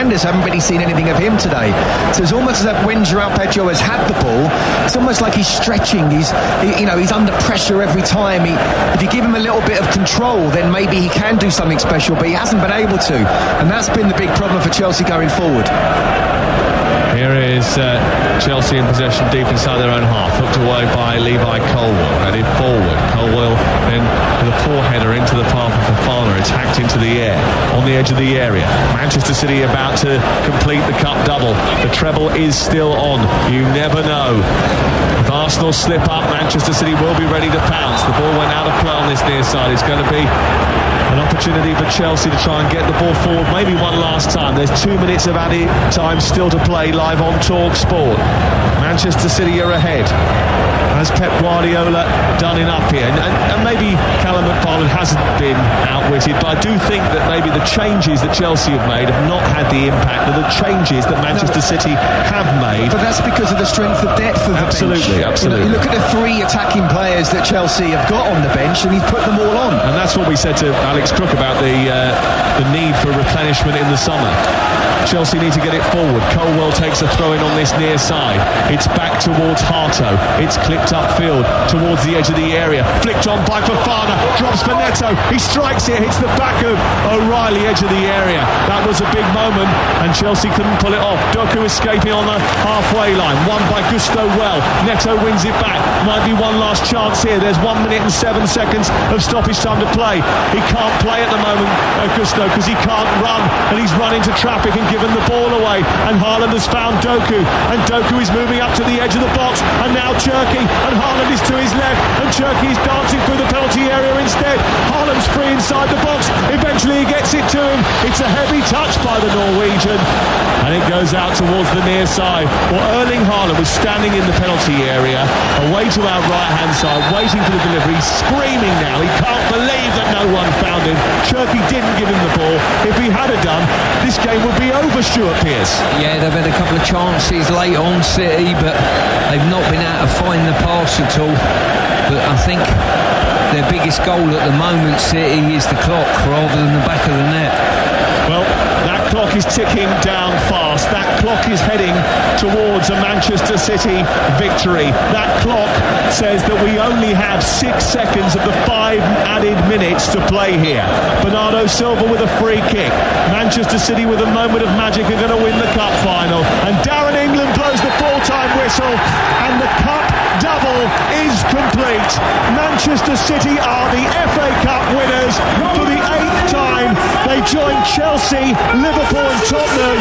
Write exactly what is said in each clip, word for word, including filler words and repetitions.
defenders haven't really seen anything of him today. So it's almost as if when João Pedro has had the ball, it's almost like he's stretching. He's, he, you know, he's under pressure every time. He, if you give him a little bit of control, then maybe he can do something special, but he hasn't been able to. And that's been the big problem for Chelsea going forward. Here is uh, Chelsea in possession deep inside their own half, hooked away by Levi Colwill, headed forward. Colwill then with a poor header into the path of Fofana. It's hacked into the air on the edge of the area. Manchester City about to complete the cup double. The treble is still on. You never know. If Arsenal slip up, Manchester City will be ready to pounce. The ball went out of play on this near side. It's going to be an opportunity for Chelsea to try and get the ball forward, maybe one last time. There's two minutes of added time still to play live on Talk Sport. Manchester City are ahead. Has Pep Guardiola done enough here? And, and, and maybe Callum McFarlane hasn't been outwitted, but I do think that maybe the changes that Chelsea have made have not had the impact of the changes that Manchester no, City have made. But that's because of the strength of depth of the absolutely, bench. Absolutely, you, know, you look at the three attacking players that Chelsea have got on the bench, and he's put them all on. And that's what we said to Alex Crook about the uh, the need for replenishment in the summer. Chelsea need to get it forward. Colwill takes a throw in on this near side. It's back towards Harto. It's clipped upfield towards the edge of the area. Flicked on by Fofana. Drops for Neto. He strikes it. Hits the back of O'Reilly, edge of the area. That was a big moment, and Chelsea couldn't pull it off. Doku escaping on the halfway line. Won by Gusto well. Neto wins it back. Might be one last chance here. There's one minute and seven seconds of stoppage time to play. He can't play at the moment, uh, Gusto, because he can't run, and he's run into traffic and given the ball away, and Haaland has found Doku, and Doku is moving up to the edge of the box, and now Cherki, and Haaland is to his left, and Cherki is dancing through the penalty area instead. Haaland's free inside the box. Eventually he gets it to him. It's a heavy touch by the Norwegian, and it goes out towards the near side. Well, Erling Haaland was standing in the penalty area, away to our right hand side, waiting for the delivery, screaming now. He can't believe that no one found him. Cherki didn't give him the ball. If he had have done, this game would be over, Stuart Pearce. Yeah, they've had a couple of chances late on, City, but they've not been able to find the pass at all. But I think their biggest goal at the moment, City, is the clock rather than the back of the net. Well, that clock is ticking down fast. That clock is heading towards a Manchester City victory. That clock says that we only have six seconds of the five added minutes to play here. Bernardo Silva with a free kick. Manchester City with a moment of magic are going to win the cup final. And Darren England blows the full-time whistle, and the cup double is complete. Manchester City are the F A Cup winners for the eighth time. They join Chelsea, Liverpool and Tottenham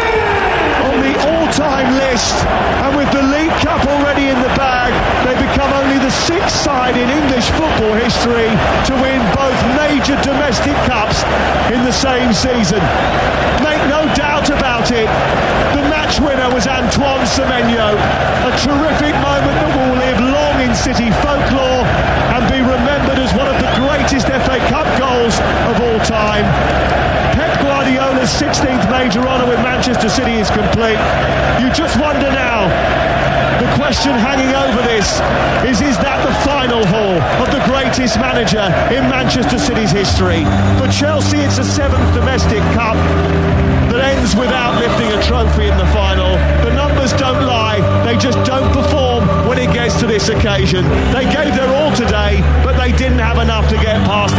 on the all-time list, and with the League Cup already in the bag, they become only the sixth side in English football history to win both major domestic cups in the same season. Make no doubt about it, the match winner was Antoine Semenyo, a terrific moment that will live long in City folklore and be remembered as one of the greatest F A Cup goals of all time. Pep Guardiola's sixteenth major honour with Manchester City is complete. You just wonder now, the question hanging over this is, is that the final haul of the greatest manager in Manchester City's history? For Chelsea, it's a seventh domestic cup that ends without lifting a trophy in the final. The numbers don't lie, they just don't perform when it gets to this occasion. They gave their all today, but they didn't have enough to get past it.